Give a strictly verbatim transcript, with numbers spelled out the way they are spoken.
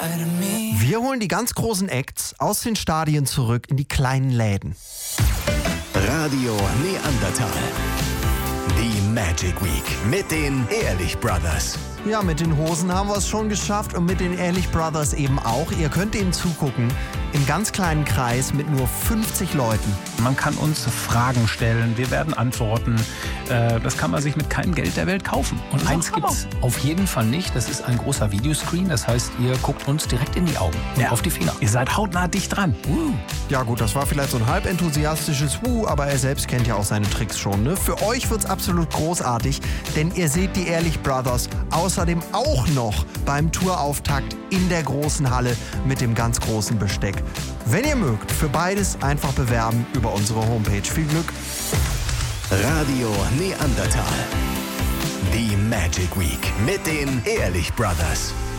Wir holen die ganz großen Acts aus den Stadien zurück in die kleinen Läden. Radio Neandertal. Die Magic Week mit den Ehrlich Brothers. Ja, mit den Hosen haben wir es schon geschafft und mit den Ehrlich Brothers eben auch. Ihr könnt eben zugucken im ganz kleinen Kreis mit nur fünfzig Leuten. Man kann uns Fragen stellen, wir werden antworten. Äh, das kann man sich mit keinem Geld der Welt kaufen. Und eins gibt's auf jeden Fall nicht, das ist ein großer Videoscreen. Das heißt, ihr guckt uns direkt in die Augen und Ja. auf die Finger. Ihr seid hautnah dicht dran. Uh. Ja gut, das war vielleicht so ein halb enthusiastisches Wuh, aber er selbst kennt ja auch seine Tricks schon. Ne? Für euch wird's absolut großartig, denn ihr seht die Ehrlich Brothers außerdem auch noch beim Tourauftakt in der großen Halle mit dem ganz großen Besteck. Wenn ihr mögt, für beides einfach bewerben über unsere Homepage. Viel Glück! Radio Neandertal. Die Magic Week mit den Ehrlich Brothers.